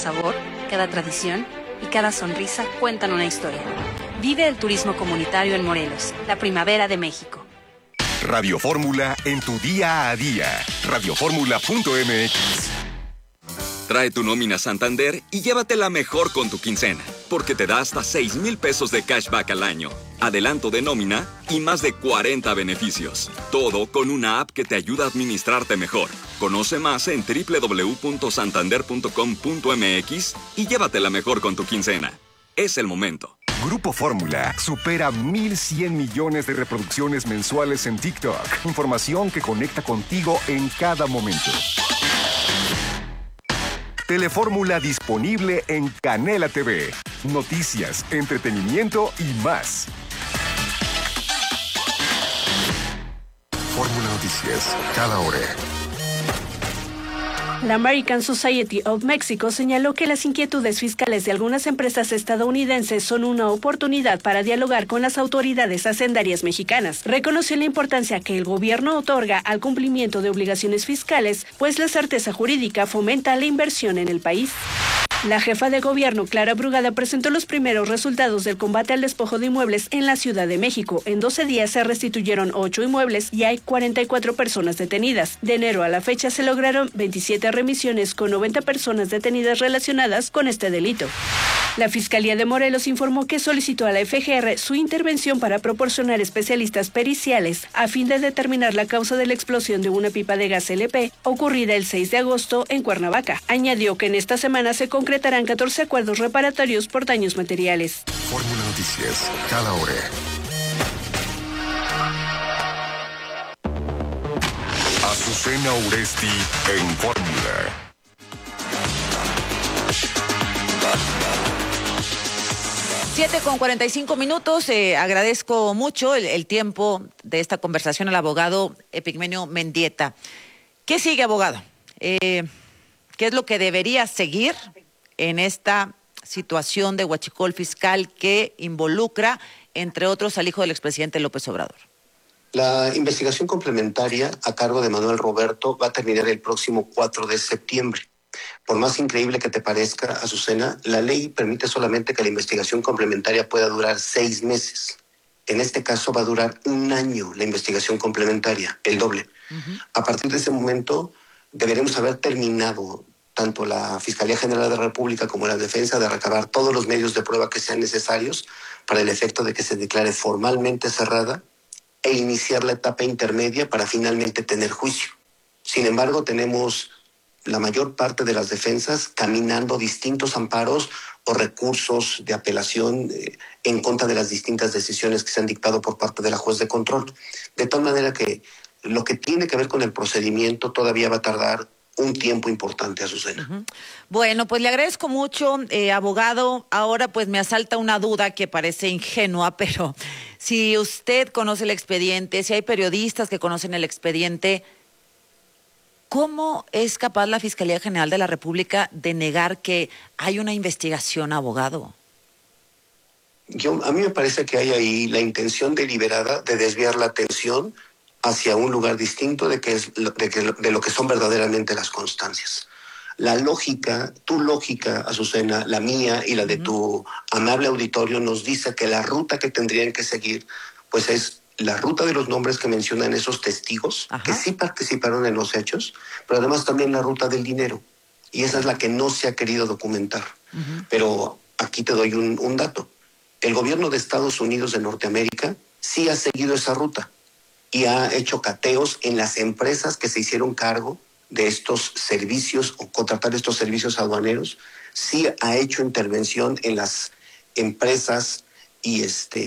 sabor, cada tradición y cada sonrisa cuentan una historia. Vive el turismo comunitario en Morelos, la primavera de México. Radio Fórmula en tu día a día. Radioformula.mx. Trae tu nómina Santander y llévatela mejor con tu quincena, porque te da hasta 6,000 pesos de cashback al año, adelanto de nómina y más de 40 beneficios. Todo con una app que te ayuda a administrarte mejor. Conoce más en www.santander.com.mx y llévatela mejor con tu quincena. Es el momento. Grupo Fórmula supera 1,100 millones de reproducciones mensuales en TikTok. Información que conecta contigo en cada momento. Telefórmula disponible en Canela TV. Noticias, entretenimiento y más. Fórmula Noticias, cada hora. La American Society of Mexico señaló que las inquietudes fiscales de algunas empresas estadounidenses son una oportunidad para dialogar con las autoridades hacendarias mexicanas. Reconoció la importancia que el gobierno otorga al cumplimiento de obligaciones fiscales, pues la certeza jurídica fomenta la inversión en el país. La jefa de gobierno, Clara Brugada, presentó los primeros resultados del combate al despojo de inmuebles en la Ciudad de México. En 12 días se restituyeron 8 inmuebles y hay 44 personas detenidas. De enero a la fecha se lograron 27 remisiones con 90 personas detenidas relacionadas con este delito. La Fiscalía de Morelos informó que solicitó a la FGR su intervención para proporcionar especialistas periciales a fin de determinar la causa de la explosión de una pipa de gas LP ocurrida el 6 de agosto en Cuernavaca. Añadió que en esta semana se concretarán 14 acuerdos reparatorios por daños materiales. Fórmula Noticias, cada hora. Azucena Uresti en Fórmula. Siete con 45 minutos. Agradezco mucho el tiempo de esta conversación al abogado Epigmenio Mendieta. ¿Qué sigue, abogado? ¿Qué es lo que debería seguir en esta situación de huachicol fiscal que involucra, entre otros, al hijo del expresidente López Obrador? La investigación complementaria a cargo de Manuel Roberto va a terminar el próximo 4 de septiembre. Por más increíble que te parezca, Azucena, la ley permite solamente que la investigación complementaria pueda durar 6 meses. En este caso va a durar 1 año la investigación complementaria, el doble. A partir de ese momento deberemos haber terminado tanto la Fiscalía General de la República como la defensa de recabar todos los medios de prueba que sean necesarios para el efecto de que se declare formalmente cerrada e iniciar la etapa intermedia para finalmente tener juicio. Sin embargo, tenemos la mayor parte de las defensas caminando distintos amparos o recursos de apelación en contra de las distintas decisiones que se han dictado por parte de la juez de control. De tal manera que lo que tiene que ver con el procedimiento todavía va a tardar un tiempo importante, Azucena. Bueno, pues le agradezco mucho, abogado. Ahora pues me asalta una duda que parece ingenua, pero si usted conoce el expediente, si hay periodistas que conocen el expediente, ¿cómo es capaz la Fiscalía General de la República de negar que hay una investigación, abogado? A mí me parece que hay ahí la intención deliberada de desviar la atención hacia un lugar distinto de lo que son verdaderamente las constancias. La lógica, tu lógica, Azucena, la mía y la de tu amable auditorio nos dice que la ruta que tendrían que seguir pues es la ruta de los nombres que mencionan esos testigos, que sí participaron en los hechos, pero además también la ruta del dinero. Y esa es la que no se ha querido documentar. Pero aquí te doy un dato. El gobierno de Estados Unidos de Norteamérica sí ha seguido esa ruta y ha hecho cateos en las empresas que se hicieron cargo de estos servicios o contratar estos servicios aduaneros. Sí ha hecho intervención en las empresas y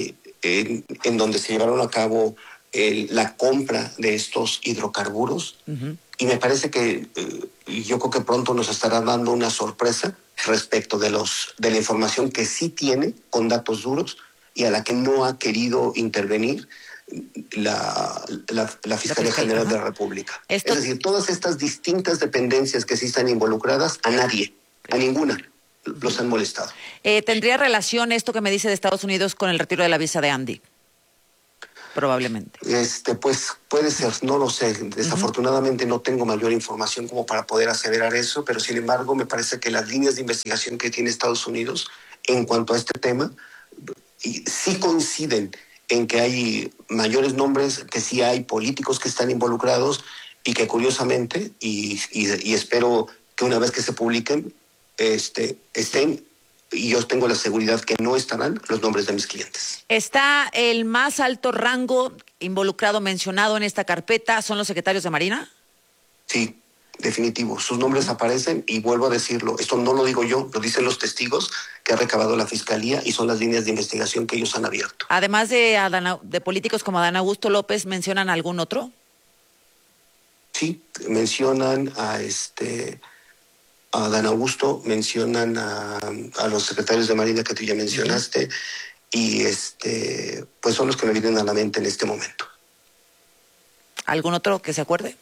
en donde se llevaron a cabo la compra de estos hidrocarburos. Y me parece que yo creo que pronto nos estará dando una sorpresa respecto de la información que sí tiene con datos duros y a la que no ha querido intervenir la Fiscalía General de la República. Es decir, todas estas distintas dependencias que sí están involucradas, a ninguna los han molestado. ¿Tendría relación esto que me dice de Estados Unidos con el retiro de la visa de Andy? probablemente. Pues puede ser, no lo sé. Desafortunadamente no tengo mayor información como para poder aseverar eso, pero sin embargo me parece que las líneas de investigación que tiene Estados Unidos en cuanto a este tema sí coinciden en que hay mayores nombres, que sí hay políticos que están involucrados y que curiosamente, y espero que una vez que se publiquen, estén, y yo tengo la seguridad que no estarán los nombres de mis clientes. ¿Está el más alto rango involucrado, mencionado en esta carpeta, son los secretarios de Marina? Sí, definitivo. Sus nombres aparecen y vuelvo a decirlo. Esto no lo digo yo, lo dicen los testigos que ha recabado la Fiscalía y son las líneas de investigación que ellos han abierto. Además de políticos como Adán Augusto López, ¿mencionan algún otro? Sí, mencionan a Adán Augusto, mencionan a los secretarios de Marina que tú ya mencionaste, y pues son los que me vienen a la mente en este momento. ¿Algún otro que se acuerde?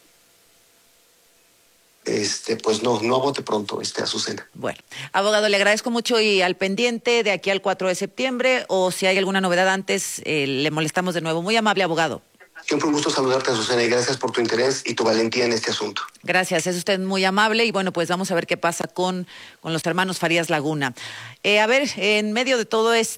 Pues no a bote pronto, Azucena. Bueno, abogado, le agradezco mucho y al pendiente de aquí al 4 de septiembre, o si hay alguna novedad antes, le molestamos de nuevo. Muy amable, abogado. Siempre un gusto saludarte, Azucena, y gracias por tu interés y tu valentía en este asunto. Gracias, es usted muy amable y bueno, pues vamos a ver qué pasa con los hermanos Farías Laguna. En medio de todo esta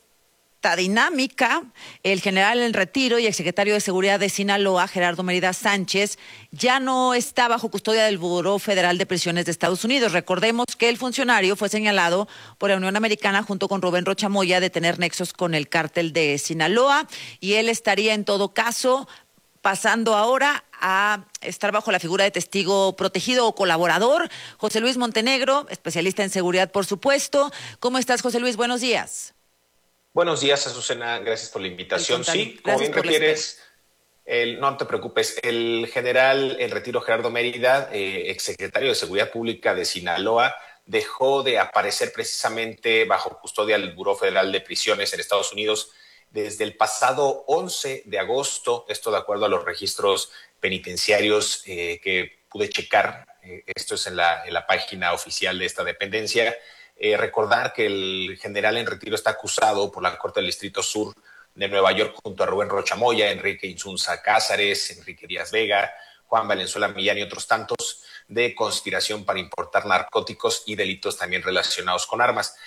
dinámica, el general en retiro y exsecretario de Seguridad de Sinaloa, Gerardo Mérida Sánchez, ya no está bajo custodia del Buró Federal de Prisiones de Estados Unidos. Recordemos que el funcionario fue señalado por la Unión Americana junto con Rubén Rocha Moya de tener nexos con el cártel de Sinaloa y él estaría en todo caso pasando ahora a estar bajo la figura de testigo protegido o colaborador. José Luis Montenegro, especialista en seguridad, por supuesto. ¿Cómo estás, José Luis? Buenos días. Buenos días, Azucena. Gracias por la invitación. Sí, como bien refieres, no te preocupes, el general en retiro Gerardo Mérida, exsecretario de Seguridad Pública de Sinaloa, dejó de aparecer precisamente bajo custodia del Buró Federal de Prisiones en Estados Unidos desde el pasado 11 de agosto, esto de acuerdo a los registros penitenciarios que pude checar, esto es en la página oficial de esta dependencia. Recordar que el general en retiro está acusado por la Corte del Distrito Sur de Nueva York junto a Rubén Rocha Moya, Enrique Insunza Cázares, Enrique Díaz Vega, Juan Valenzuela Millán y otros tantos de conspiración para importar narcóticos y delitos también relacionados con armas.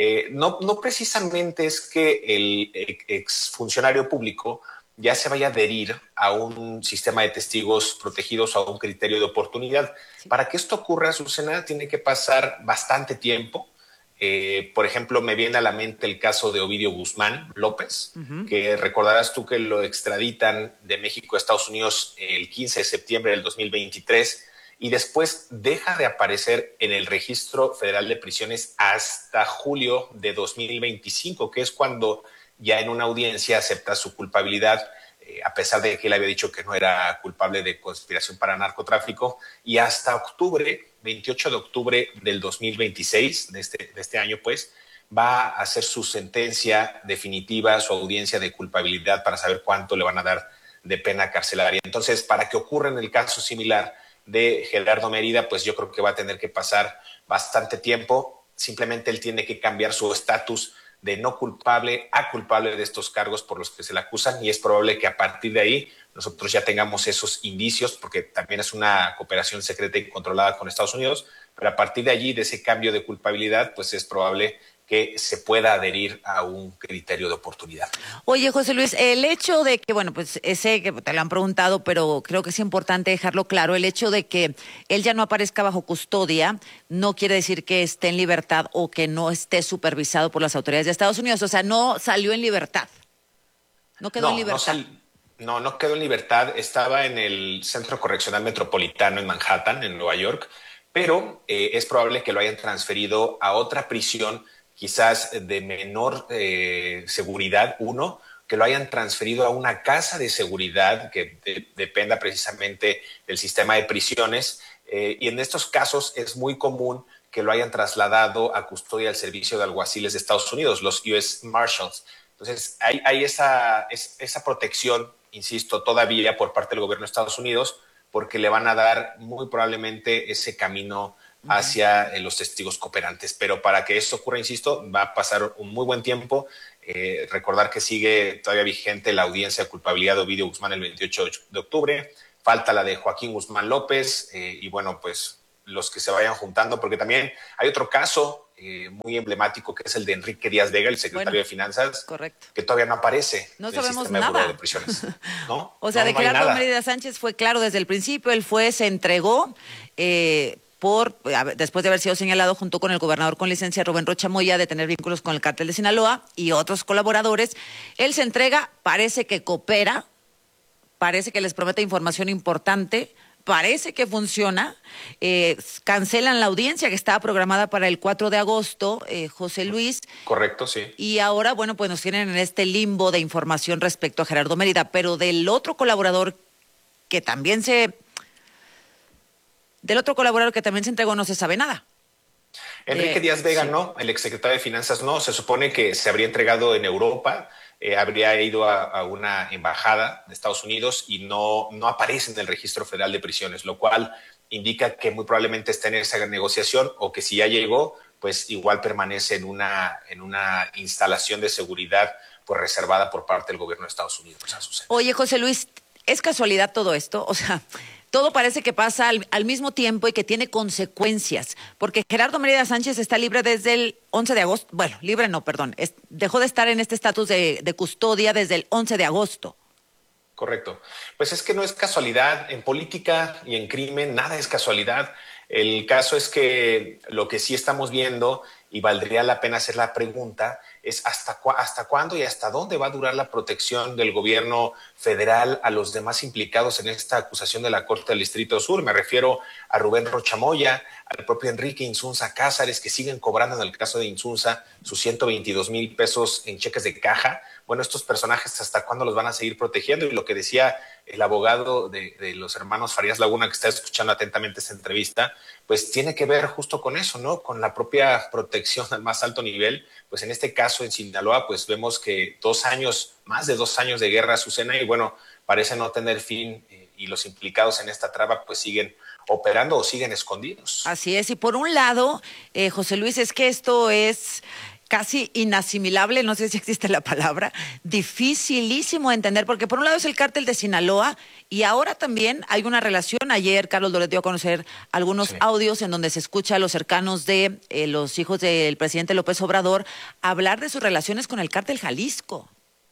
No precisamente es que el exfuncionario público ya se vaya a adherir a un sistema de testigos protegidos o a un criterio de oportunidad. Sí. Para que esto ocurra, Azucena, tiene que pasar bastante tiempo. Por ejemplo, me viene a la mente el caso de Ovidio Guzmán López, que recordarás tú que lo extraditan de México a Estados Unidos el 15 de septiembre del 2023 y después deja de aparecer en el Registro Federal de Prisiones hasta julio de 2025, que es cuando ya en una audiencia acepta su culpabilidad, a pesar de que él había dicho que no era culpable de conspiración para narcotráfico, y hasta octubre, 28 de octubre del 2026, de este año, pues, va a hacer su sentencia definitiva, su audiencia de culpabilidad para saber cuánto le van a dar de pena carcelaria. Entonces, para que ocurra en el caso similar de Gerardo Mérida, pues yo creo que va a tener que pasar bastante tiempo. Simplemente él tiene que cambiar su estatus de no culpable a culpable de estos cargos por los que se le acusan, y es probable que a partir de ahí nosotros ya tengamos esos indicios, porque también es una cooperación secreta y controlada con Estados Unidos, pero a partir de allí, de ese cambio de culpabilidad, pues es probable que se pueda adherir a un criterio de oportunidad. Oye, José Luis, el hecho de que, bueno, pues sé que te lo han preguntado, pero creo que es importante dejarlo claro, el hecho de que él ya no aparezca bajo custodia no quiere decir que esté en libertad o que no esté supervisado por las autoridades de Estados Unidos, o sea, no salió en libertad, no quedó en libertad. No quedó en libertad, estaba en el Centro Correccional Metropolitano en Manhattan, en Nueva York, pero es probable que lo hayan transferido a otra prisión quizás de menor seguridad, que lo hayan transferido a una casa de seguridad que dependa precisamente del sistema de prisiones, y en estos casos es muy común que lo hayan trasladado a custodia del Servicio de Alguaciles de Estados Unidos, los U.S. Marshals. Entonces hay esa protección, insisto, todavía por parte del gobierno de Estados Unidos, porque le van a dar muy probablemente ese camino hacia los testigos cooperantes. Pero para que esto ocurra, insisto, va a pasar un muy buen tiempo. Recordar que sigue todavía vigente la audiencia de culpabilidad de Ovidio Guzmán el 28 de octubre. Falta la de Joaquín Guzmán López y bueno, pues los que se vayan juntando, porque también hay otro caso muy emblemático que es el de Enrique Díaz Vega, el secretario de Finanzas, correcto, que todavía no aparece. No del sabemos sistema nada. de prisiones. ¿No? O sea, no, de no hay Gerardo nada. Mérida Sánchez fue claro desde el principio, él se entregó después de haber sido señalado junto con el gobernador con licencia Rubén Rocha Moya de tener vínculos con el cártel de Sinaloa y otros colaboradores. Él se entrega, parece que coopera, parece que les promete información importante, parece que funciona. Cancelan la audiencia que estaba programada para el 4 de agosto, José Luis. Correcto, sí. Y ahora, bueno, pues nos tienen en este limbo de información respecto a Gerardo Mérida, pero del otro colaborador que también se entregó no se sabe nada. Enrique Díaz Vega no, el exsecretario de Finanzas no, se supone que se habría entregado en Europa, habría ido a una embajada de Estados Unidos y no aparece en el Registro Federal de Prisiones, lo cual indica que muy probablemente está en esa negociación o que si ya llegó, pues igual permanece en una instalación de seguridad pues reservada por parte del gobierno de Estados Unidos. Oye, José Luis, ¿es casualidad todo esto? O sea, todo parece que pasa al mismo tiempo y que tiene consecuencias, porque Gerardo Mérida Sánchez está libre desde el 11 de agosto, bueno, libre no, perdón, dejó de estar en este estatus de custodia desde el 11 de agosto. Correcto. Pues es que no es casualidad, en política y en crimen nada es casualidad. El caso es que lo que sí estamos viendo, y valdría la pena hacer la pregunta, es hasta cuándo y hasta dónde va a durar la protección del gobierno federal a los demás implicados en esta acusación de la Corte del Distrito Sur. Me refiero a Rubén Rocha Moya, al propio Enrique Insunza Cázares, que siguen cobrando en el caso de Insunza sus 122,000 pesos en cheques de caja. Bueno, estos personajes, ¿hasta cuándo los van a seguir protegiendo? Y lo que decía el abogado de los hermanos Farías Laguna, que está escuchando atentamente esta entrevista, pues tiene que ver justo con eso, ¿no? Con la propia protección al más alto nivel. Pues en este caso en Sinaloa, pues vemos que más de 2 años de guerra, Azucena, y bueno, parece no tener fin y los implicados en esta trama pues siguen operando o siguen escondidos. Así es, y por un lado, José Luis, es que esto es casi inasimilable, no sé si existe la palabra, dificilísimo de entender, porque por un lado es el cártel de Sinaloa y ahora también hay una relación. Ayer Carlos Loret dio a conocer algunos audios en donde se escucha a los cercanos de los hijos del presidente López Obrador hablar de sus relaciones con el cártel Jalisco.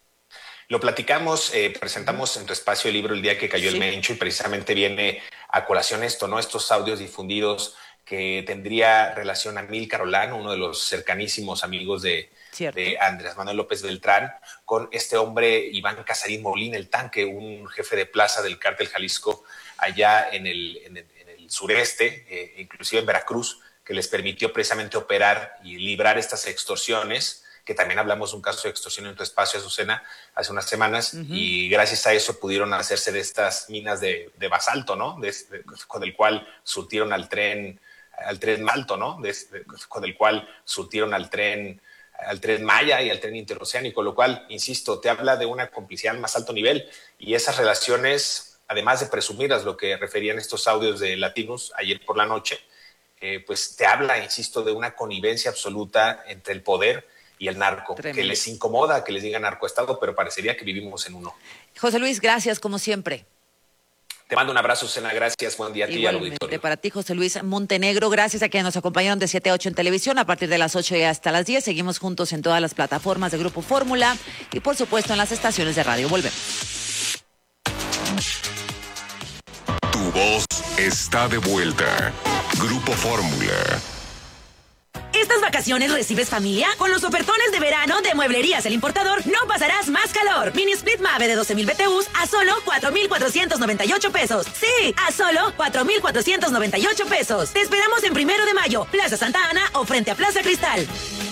Lo platicamos, presentamos en tu espacio el libro El día que cayó el Mencho y precisamente viene a colación esto, ¿no? Estos audios difundidos que tendría relación a Amílcar Olano, uno de los cercanísimos amigos de Andrés Manuel López Beltrán, con este hombre Iván Casarín Molina, el Tanque, un jefe de plaza del cártel Jalisco allá en el sureste, inclusive en Veracruz, que les permitió precisamente operar y librar estas extorsiones, que también hablamos de un caso de extorsión en tu espacio, Azucena, hace unas semanas, y gracias a eso pudieron hacerse de estas minas de basalto, ¿no? Con el cual surtieron al tren Malto, ¿no? Con el cual surtieron al tren Maya y al tren interoceánico, lo cual, insisto, te habla de una complicidad al más alto nivel, y esas relaciones, además de presumirlas, lo que referían estos audios de Latinos ayer por la noche, pues te habla, insisto, de una connivencia absoluta entre el poder y el narco. Tremendo. Que les incomoda que les digan narcoestado, pero parecería que vivimos en uno. José Luis, gracias como siempre. Te mando un abrazo, Susana, gracias, buen día a ti y al auditorio. Para ti, José Luis Montenegro, gracias a quienes nos acompañaron de 7 a 8 en televisión, a partir de las 8 y hasta las 10, seguimos juntos en todas las plataformas de Grupo Fórmula y por supuesto en las estaciones de radio. Volvemos. Tu voz está de vuelta. Grupo Fórmula. ¿Estas vacaciones recibes familia? Con los ofertones de verano de Mueblerías El Importador no pasarás más calor. Mini Split Mave de 12,000 BTUs a solo 4,498 pesos. Sí, a solo 4,498 pesos. Te esperamos en 1 de mayo, Plaza Santa Ana o frente a Plaza Cristal.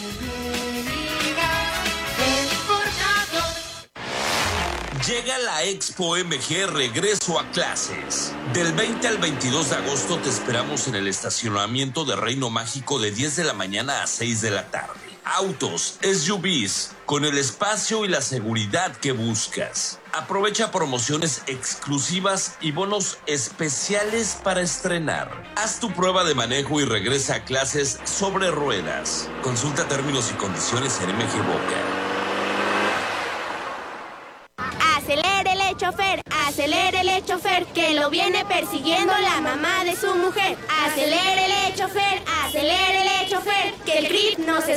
Llega la Expo MG Regreso a Clases. Del 20 al 22 de agosto te esperamos en el estacionamiento de Reino Mágico de 10 de la mañana a 6 de la tarde. autos, SUVs, con el espacio y la seguridad que buscas. Aprovecha promociones exclusivas y bonos especiales para estrenar. Haz tu prueba de manejo y regresa a clases sobre ruedas. Consulta términos y condiciones en MG Boca. Acelérele, chofer, que lo viene persiguiendo la mamá de su mujer. Acelérele, chofer, que el grip no se